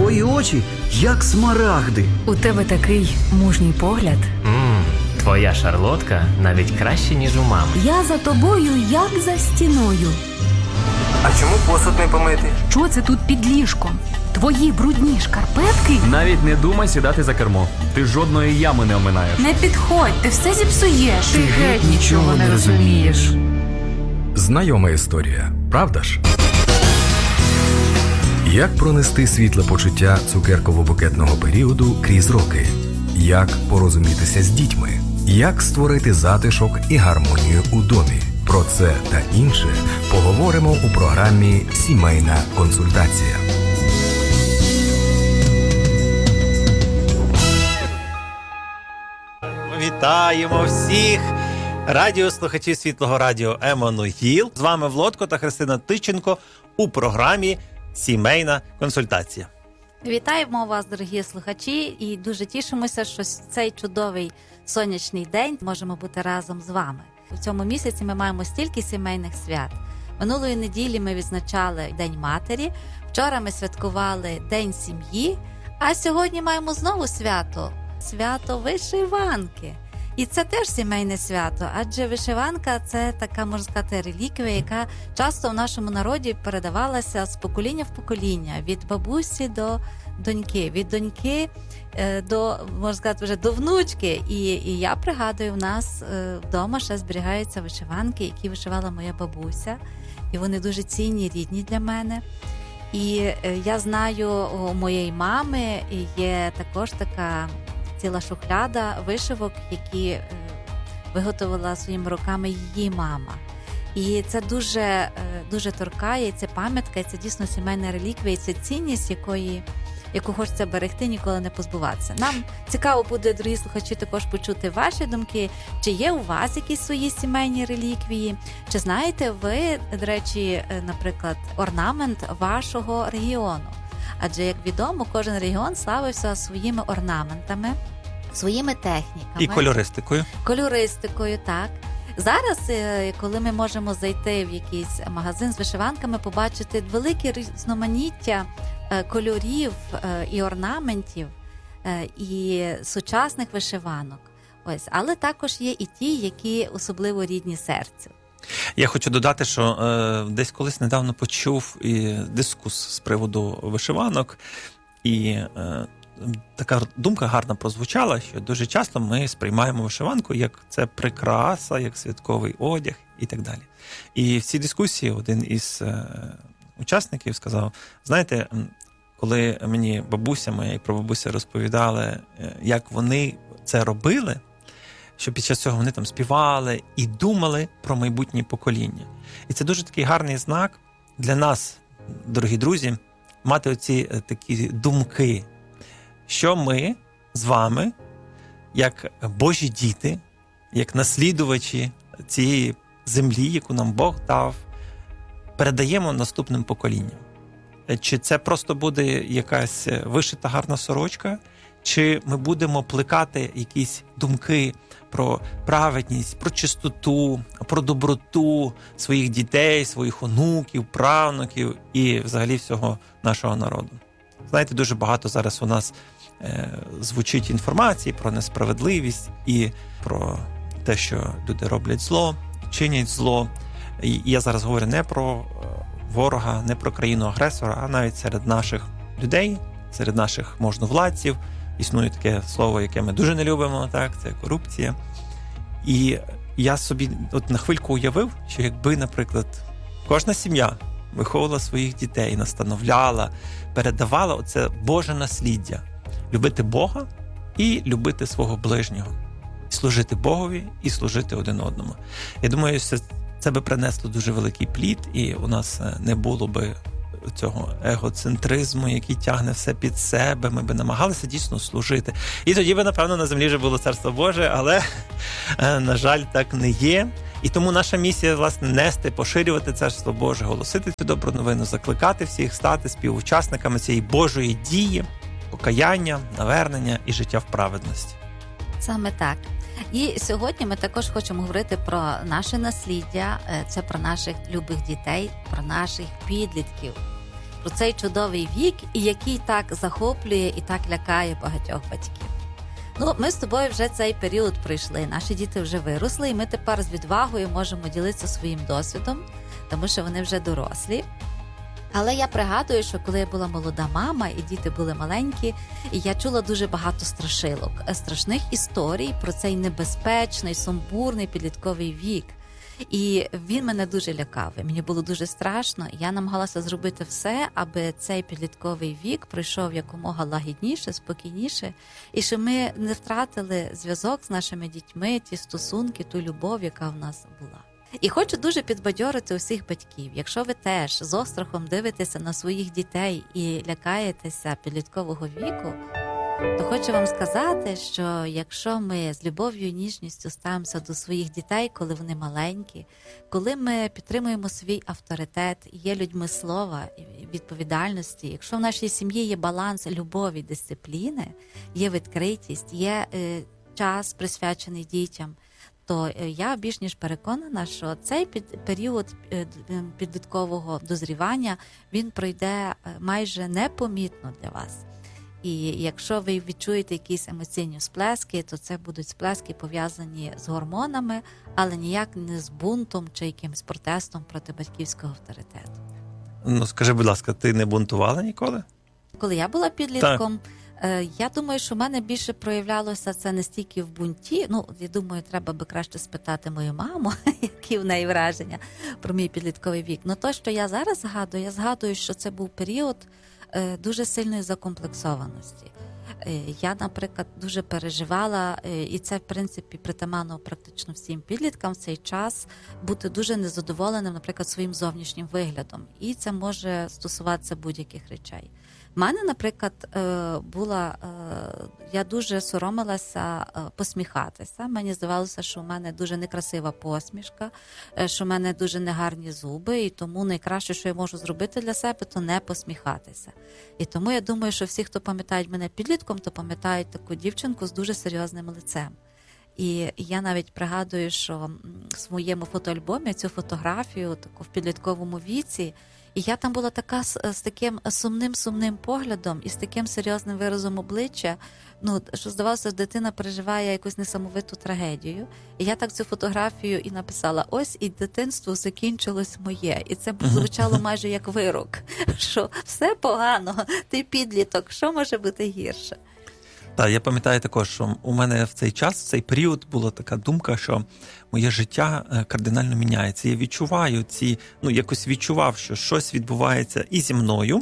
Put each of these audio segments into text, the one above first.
Твої очі, як смарагди. У тебе такий мужній погляд. Твоя шарлотка навіть краще, ніж у мами. Я за тобою, як за стіною. А чому посуд не помити? Що це тут під ліжком? Твої брудні шкарпетки? Навіть не думай сідати за кермо. Ти жодної ями не оминаєш. Не підходь, ти все зіпсуєш. Ти геть нічого не розумієш. Знайома історія, правда ж? Як пронести світле почуття цукерково-букетного періоду крізь роки? Як порозумітися з дітьми? Як створити затишок і гармонію у домі? Про це та інше поговоримо у програмі «Сімейна консультація». Вітаємо всіх радіослухачів Світлого Радіо Еммануїл. З вами Влодко та Христина Тиченко у програмі «Сімейна консультація». Вітаємо вас, дорогі слухачі, і дуже тішимося, що цей чудовий сонячний день можемо бути разом з вами. У цьому місяці ми маємо стільки сімейних свят. Минулої неділі ми відзначали День матері, вчора ми святкували День сім'ї, а сьогодні маємо знову свято – свято вишиванки. І це теж сімейне свято, адже вишиванка – це така, можна сказати, реліквія, яка часто в нашому народі передавалася з покоління в покоління, від бабусі до доньки, від доньки до, можна сказати, вже до внучки. І я пригадую, в нас вдома ще зберігаються вишиванки, які вишивала моя бабуся, і вони дуже цінні, рідні для мене. І я знаю, у моєї мами є також така ціла шухляда вишивок, які виготовила своїми руками її мама. І це дуже, дуже торкає, це пам'ятка, і це дійсно сімейна реліквія, і це цінність, яку хочеться берегти, ніколи не позбуватися. Нам цікаво буде, дорогі слухачі, також почути ваші думки, чи є у вас якісь свої сімейні реліквії, чи знаєте ви, до речі, наприклад, орнамент вашого регіону. Адже, як відомо, кожен регіон славився своїми орнаментами, своїми техніками. І кольористикою. Кольористикою, так. Зараз, коли ми можемо зайти в якийсь магазин з вишиванками, побачити велике різноманіття кольорів і орнаментів, і сучасних вишиванок. Ось. Але також є і ті, які особливо рідні серцю. Я хочу додати, що десь колись недавно почув дискус з приводу вишиванок, і така думка гарна прозвучала, що дуже часто ми сприймаємо вишиванку як це прикраса, як святковий одяг і так далі. І в цій дискусії один із учасників сказав, знаєте, коли мені бабуся моя і прабабуся розповідали, як вони це робили, що під час цього вони там співали і думали про майбутнє покоління. І це дуже такий гарний знак для нас, дорогі друзі, мати оці такі думки, що ми з вами, як Божі діти, як наслідувачі цієї землі, яку нам Бог дав, передаємо наступним поколінням. Чи це просто буде якась вишита гарна сорочка, чи ми будемо плекати якісь думки про праведність, про чистоту, про доброту своїх дітей, своїх онуків, правнуків і взагалі всього нашого народу. Знаєте, дуже багато зараз у нас звучить інформації про несправедливість і про те, що люди роблять зло, чинять зло. І я зараз говорю не про ворога, не про країну-агресора, а навіть серед наших людей, серед наших можновладців. Існує таке слово, яке ми дуже не любимо, так, це корупція. І я собі от на хвильку уявив, що якби, наприклад, кожна сім'я виховувала своїх дітей, настановляла, передавала оце Боже насліддя. Любити Бога і любити свого ближнього. Служити Богові і служити один одному. Я думаю, що це би принесло дуже великий плід, і у нас не було би цього егоцентризму, який тягне все під себе, ми би намагалися дійсно служити. І тоді би, напевно, на землі вже було Царство Боже, але, на жаль, так не є. І тому наша місія, власне, нести, поширювати Царство Боже, голосити цю добру новину, закликати всіх стати співучасниками цієї Божої дії, покаяння, навернення і життя в праведності. Саме так. І сьогодні ми також хочемо говорити про наше насліддя, це про наших любих дітей, про наших підлітків. про цей чудовий вік, і який так захоплює і так лякає багатьох батьків. Ну, ми з тобою вже цей період пройшли, наші діти вже виросли, і ми тепер з відвагою можемо ділитися своїм досвідом, тому що вони вже дорослі. Але я пригадую, що коли я була молода мама, і діти були маленькі, і я чула дуже багато страшилок, страшних історій про цей небезпечний, сумбурний підлітковий вік. І він мене дуже лякав, і мені було дуже страшно, і я намагалася зробити все, аби цей підлітковий вік пройшов якомога лагідніше, спокійніше, і щоб ми не втратили зв'язок з нашими дітьми, ті стосунки, ту любов, яка в нас була. І хочу дуже підбадьорити усіх батьків, якщо ви теж з острахом дивитеся на своїх дітей і лякаєтеся підліткового віку, то хочу вам сказати, що якщо ми з любов'ю і ніжністю ставимося до своїх дітей, коли вони маленькі, коли ми підтримуємо свій авторитет, є людьми слова і відповідальності, якщо в нашій сім'ї є баланс любові, дисципліни, є відкритість, є час присвячений дітям, то я більш ніж переконана, що цей період підліткового дозрівання, він пройде майже непомітно для вас. І якщо ви відчуєте якісь емоційні сплески, то це будуть сплески пов'язані з гормонами, але ніяк не з бунтом чи якимось протестом проти батьківського авторитету. Ну, скажи, будь ласка, ти не бунтувала ніколи? Коли я була підлітком, я думаю, що в мене більше проявлялося це не стільки в бунті. Ну, я думаю, треба би краще спитати мою маму, які в неї враження про мій підлітковий вік. Ну, то, що я зараз згадую, я згадую, що це був період дуже сильної закомплексованості. Я, наприклад, дуже переживала, і це, в принципі, притаманно практично всім підліткам в цей час, бути дуже незадоволеним, наприклад, своїм зовнішнім виглядом. І це може стосуватися будь-яких речей. В мене, наприклад, я дуже соромилася посміхатися. Мені здавалося, що в мене дуже некрасива посмішка, що в мене дуже негарні зуби, і тому найкраще, що я можу зробити для себе, то не посміхатися. І тому я думаю, що всі, хто пам'ятають мене підлітком, то пам'ятають таку дівчинку з дуже серйозним лицем. І я навіть пригадую, що в своєму фотоальбомі цю фотографію таку в підлітковому віці, і я там була така з таким сумним поглядом і з таким серйозним виразом обличчя, ну, що здавалося, що дитина переживає якусь несамовиту трагедію. І я так цю фотографію і написала: ось і дитинство закінчилось моє. І це звучало майже як вирок, що все погано, ти підліток, що може бути гірше? Так, я пам'ятаю також, що у мене в цей час, в цей період була така думка, що моє життя кардинально міняється. Я відчуваю якось відчував, що щось відбувається і зі мною,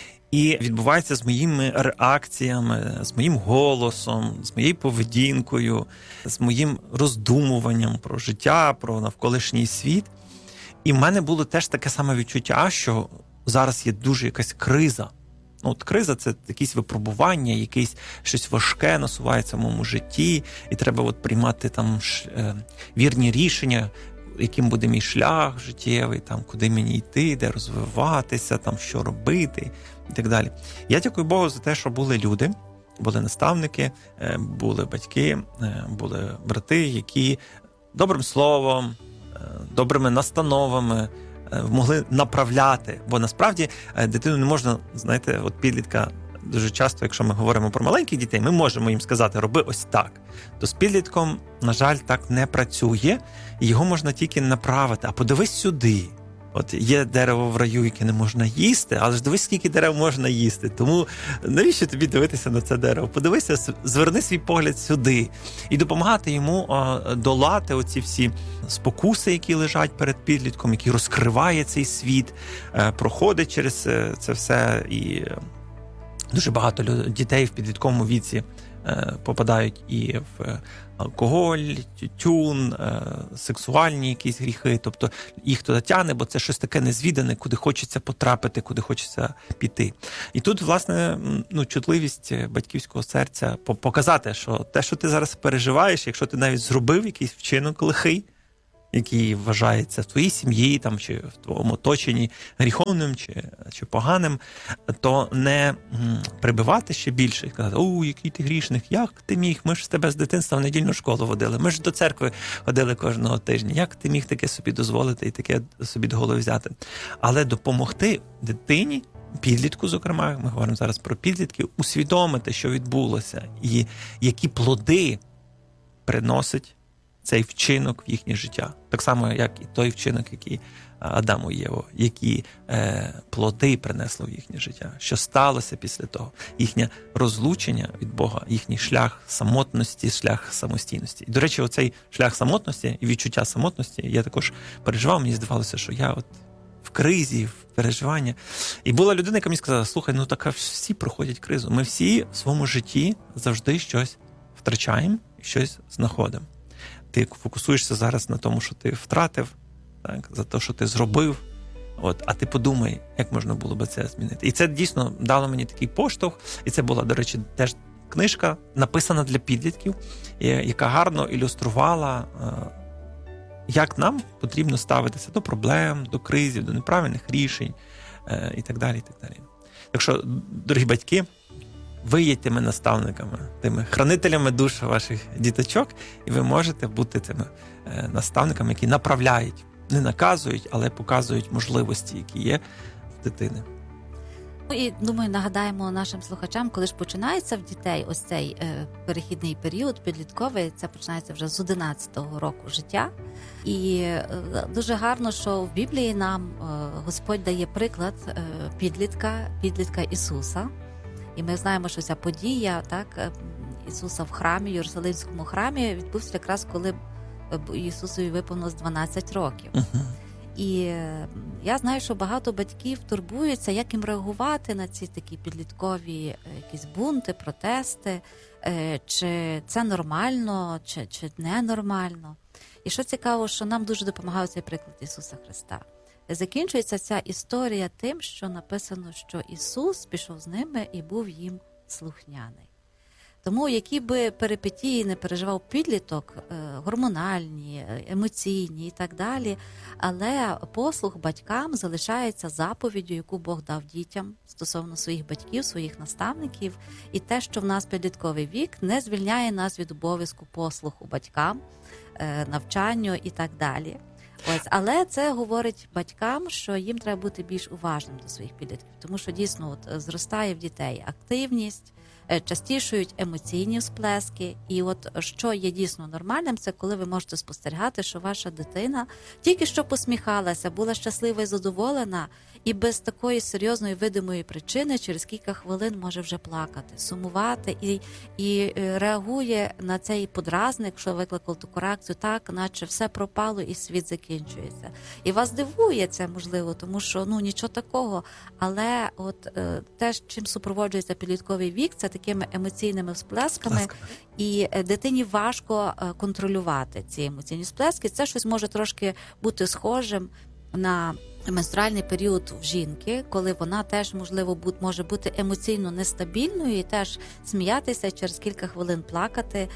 і відбувається з моїми реакціями, з моїм голосом, з моєю поведінкою, з моїм роздумуванням про життя, про навколишній світ. І в мене було теж таке саме відчуття, що зараз є дуже якась криза. Ну, от криза – це якісь випробування, якесь щось важке насувається в моєму житті, і треба приймати там вірні рішення, яким буде мій шлях життєвий, там, куди мені йти, де розвиватися, там, що робити і так далі. Я дякую Богу за те, що були люди, були наставники, були батьки, були брати, які добрим словом, добрими настановами могли направляти, бо насправді дитину не можна, знаєте, от підлітка дуже часто, якщо ми говоримо про маленьких дітей, ми можемо їм сказати: роби ось так. То з підлітком, на жаль, так не працює, і його можна тільки направити. А подивись сюди. От є дерево в раю, яке не можна їсти, але ж дивись, скільки дерев можна їсти. Тому навіщо тобі дивитися на це дерево? Подивися, зверни свій погляд сюди. І допомагати йому долати оці всі спокуси, які лежать перед підлітком, які розкриває цей світ, проходить через це все. І дуже багато дітей в підлітковому віці попадають і в алкоголь, тютюн, сексуальні якісь гріхи. Тобто їх туди тягне, бо це щось таке незвідане, куди хочеться потрапити, куди хочеться піти. І тут, власне, чутливість батьківського серця показати, що те, що ти зараз переживаєш, якщо ти навіть зробив якийсь вчинок лихий, який вважається в твоїй сім'ї там, чи в твоєму оточенні гріховним чи поганим, то не прибивати ще більше і казати: «О, який ти грішник, як ти міг? Ми ж з тебе з дитинства в недільну школу водили, ми ж до церкви ходили кожного тижня, як ти міг таке собі дозволити і таке собі до голови взяти?» Але допомогти дитині підлітку, зокрема, ми говоримо зараз про підлітків, усвідомити, що відбулося, і які плоди приносить цей вчинок в їхнє життя. Так само, як і той вчинок, який Адаму і Єву, які плоди принесло в їхнє життя, що сталося після того, їхнє розлучення від Бога, їхній шлях самотності, шлях самостійності. І, до речі, оцей шлях самотності і відчуття самотності я також переживав, мені здавалося, що я от в кризі, в переживанні. І була людина, яка мені сказала: слухай, ну так всі проходять кризу. Ми всі в своєму житті завжди щось втрачаємо і щось знаходимо. Ти фокусуєшся зараз на тому, що ти втратив, так, за те, що ти зробив, а ти подумай, як можна було би це змінити. І це дійсно дало мені такий поштовх, і це була, до речі, теж книжка, написана для підлітків, яка гарно ілюструвала, як нам потрібно ставитися до проблем, до кризів, до неправильних рішень і так далі, і так далі. Так що, дорогі батьки, ви є тими наставниками, тими хранителями душ ваших діточок, і ви можете бути тими наставниками, які направляють, не наказують, але показують можливості, які є в дитини. І, думаю, нагадаємо нашим слухачам, коли ж починається в дітей ось цей перехідний період, підлітковий, це починається вже з 11-го року життя. І дуже гарно, що в Біблії нам Господь дає приклад підлітка Ісуса. І ми знаємо, що ця подія, так, Ісуса в храмі, Єрусалимському храмі, відбувся якраз, коли Ісусові виповнилось 12 років. І я знаю, що багато батьків турбуються, як їм реагувати на ці такі підліткові якісь бунти, протести, чи це нормально, чи не нормально. І що цікаво, що нам дуже допомагає цей приклад Ісуса Христа. Закінчується ця історія тим, що написано, що Ісус пішов з ними і був їм слухняний. Тому які би перипетії не переживав підліток, гормональні, емоційні і так далі, але послух батькам залишається заповіддю, яку Бог дав дітям стосовно своїх батьків, своїх наставників, і те, що в нас підлітковий вік, не звільняє нас від обов'язку послуху батькам, навчанню і так далі. Але це говорить батькам, що їм треба бути більш уважним до своїх підлітків, тому що дійсно зростає в дітей активність, частішують емоційні всплески. І що є дійсно нормальним, це коли ви можете спостерігати, що ваша дитина тільки що посміхалася, була щаслива і задоволена, і без такої серйозної видимої причини через кілька хвилин може вже плакати, сумувати і реагує на цей подразник, що викликав таку реакцію, так, наче все пропало і світ закінчується. І вас дивує це, можливо, тому що нічого такого, але те, чим супроводжується підлітковий вік, це такими емоційними всплесками, і дитині важко контролювати ці емоційні всплески. Це щось може трошки бути схожим на менструальний період в жінки, коли вона теж, можливо, може бути емоційно нестабільною і теж сміятися, через кілька хвилин плакати.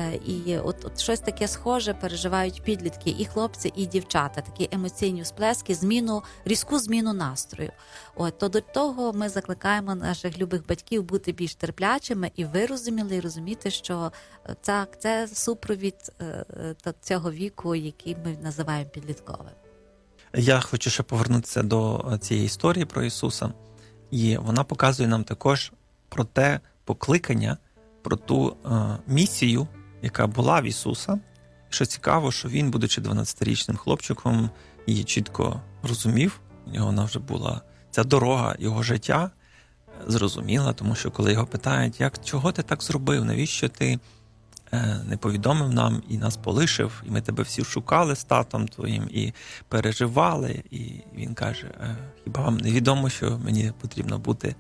І щось таке схоже переживають підлітки, і хлопці, і дівчата, такі емоційні всплески, різку зміну настрою. То до того ми закликаємо наших любих батьків бути більш терплячими і вирозуміли, і розуміти, що це супровід цього віку, який ми називаємо підлітковим. Я хочу ще повернутися до цієї історії про Ісуса. І вона показує нам також про те покликання, про ту місію, яка була в Ісуса. Що цікаво, що він, будучи 12-річним хлопчиком, її чітко розумів. У нього вона вже була ця дорога його життя зрозуміла, тому що коли його питають, чого ти так зробив, навіщо ти не повідомив нам і нас полишив, і ми тебе всі шукали з татом твоїм і переживали. І він каже, хіба вам не відомо, що мені потрібно бути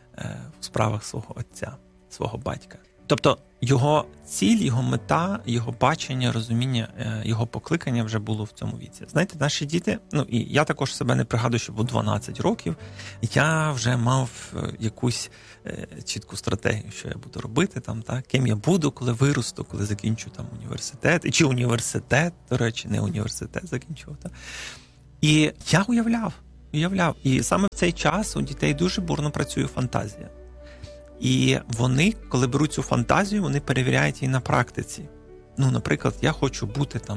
в справах свого отця, свого батька. Тобто його ціль, його мета, його бачення, розуміння, його покликання вже було в цьому віці. Знаєте, наші діти, і я також себе не пригадую, що у 12 років я вже мав якусь чітку стратегію, що я буду робити там, так, ким я буду, коли виросту, коли закінчу там університет. І чи університет, до речі, не університет закінчував. Так? І я уявляв. І саме в цей час у дітей дуже бурно працює фантазія. І вони, коли беруть цю фантазію, вони перевіряють її на практиці. Наприклад, я хочу бути там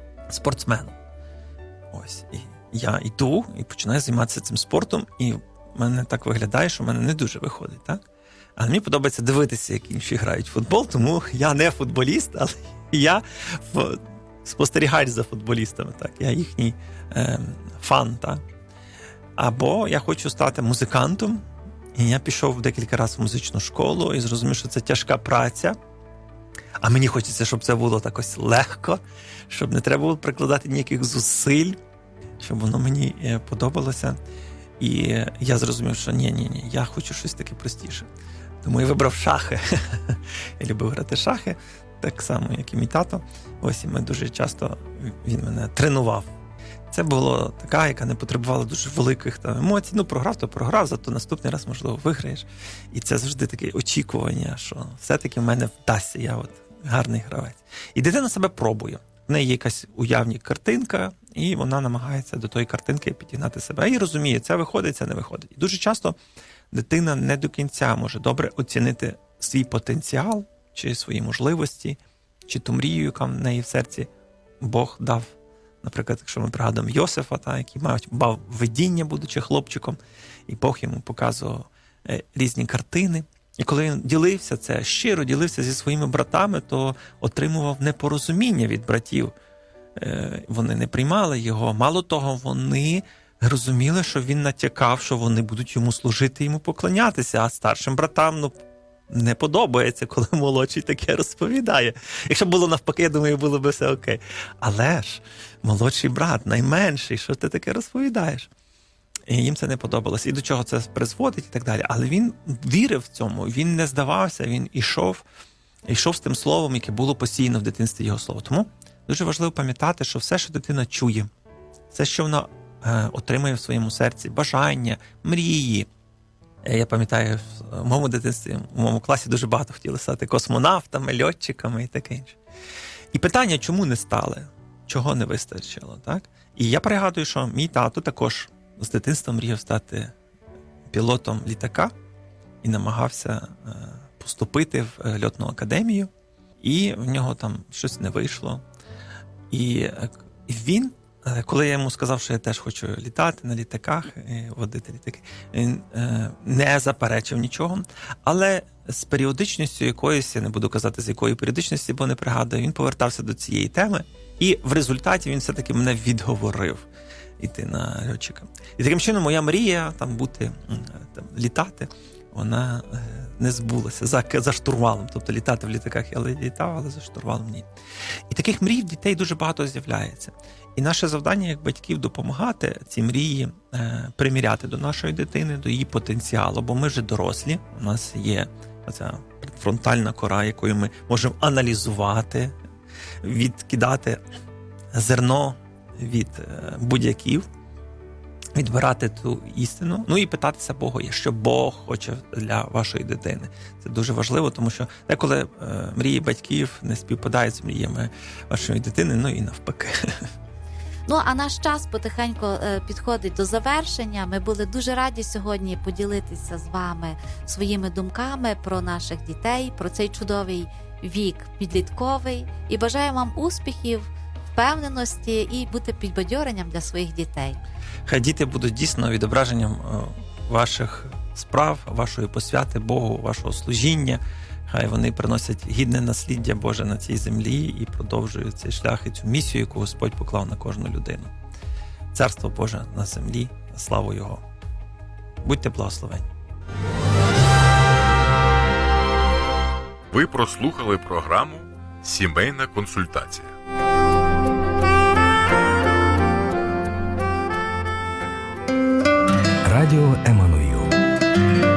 спортсменом. І я йду і починаю займатися цим спортом, і в мене так виглядає, що в мене не дуже виходить, так? Але мені подобається дивитися, як інші грають в футбол, тому я не футболіст, але я спостерігач за футболістами, так? Я їхній фан, так? Або я хочу стати музикантом, і я пішов декілька разів в музичну школу і зрозумів, що це тяжка праця. А мені хочеться, щоб це було так ось легко, щоб не треба було прикладати ніяких зусиль, щоб воно мені подобалося. І я зрозумів, що ні, я хочу щось таке простіше. Тому я вибрав шахи. Я любив грати шахи, так само, як і мій тато. Ось і ми дуже часто, він мене тренував. Це було така, яка не потребувала дуже великих там емоцій. Ну, програв, то програв, зато наступний раз, можливо, виграєш. І це завжди таке очікування, що все-таки в мене вдасться, я от гарний гравець. І дитина себе пробує. В неї є якась уявна картинка, і вона намагається до тої картинки підігнати себе. І розуміє, це виходить, це не виходить. І дуже часто дитина не до кінця може добре оцінити свій потенціал, чи свої можливості, чи ту мрію, яка в неї в серці Бог дав. Наприклад, якщо ми пригадуємо Йосифа, який мав видіння, будучи хлопчиком, і Бог йому показував різні картини. І коли він ділився це, щиро ділився зі своїми братами, то отримував непорозуміння від братів. Вони не приймали його. Мало того, вони розуміли, що він натякав, що вони будуть йому служити, йому поклонятися, а старшим братам, не подобається, коли молодший таке розповідає. Якщо було навпаки, я думаю, було б все окей. Але ж молодший брат, найменший, що ти таке розповідаєш? І їм це не подобалось. І до чого це призводить і так далі. Але він вірив в цьому, він не здавався, він ішов з тим словом, яке було постійно в дитинстві його слово. Тому дуже важливо пам'ятати, що все, що дитина чує, все, що вона отримує в своєму серці, бажання, мрії. Я пам'ятаю, в моєму дитинстві, в моєму класі дуже багато хотіли стати космонавтами, льотчиками і таке інше. І питання, чому не стали? Чого не вистачило, так? І я пригадую, що мій тато також з дитинства мріяв стати пілотом літака і намагався поступити в льотну академію, і в нього там щось не вийшло. І він, коли я йому сказав, що я теж хочу літати на літаках, водити літаки, він не заперечив нічого, але з періодичністю якоюсь, я не буду казати, з якої періодичності, бо не пригадую, він повертався до цієї теми, і в результаті він все-таки мене відговорив іти на льотчика. І таким чином моя мрія літати, вона не збулася за штурвалом. Тобто літати в літаках я літав, але за штурвалом ні. І таких мрій в дітей дуже багато з'являється. І наше завдання як батьків допомагати ці мрії приміряти до нашої дитини, до її потенціалу. Бо ми вже дорослі, у нас є оця фронтальна кора, якою ми можемо аналізувати, відкидати зерно від будь-яків, відбирати ту істину, і питатися Бога, що Бог хоче для вашої дитини. Це дуже важливо, тому що деколи мрії батьків не співпадають з мріями вашої дитини, і навпаки. А наш час потихеньку підходить до завершення. Ми були дуже раді сьогодні поділитися з вами своїми думками про наших дітей, про цей чудовий вік підлітковий. І бажаю вам успіхів, впевненості і бути підбадьоренням для своїх дітей. Хай діти будуть дійсно відображенням ваших справ, вашої посвяти Богу, вашого служіння. Хай вони приносять гідне насліддя Боже на цій землі і продовжують цей шлях і цю місію, яку Господь поклав на кожну людину. Царство Боже на землі, славу Його. Будьте благословені. Ви прослухали програму «Сімейна консультація». Радіо Еммануїл.